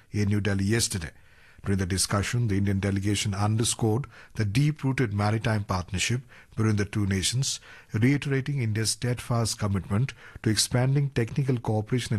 in New Delhi yesterday. During the discussion, the Indian delegation underscored the deep-rooted maritime partnership between the two nations, reiterating India's steadfast commitment to expanding technical cooperation in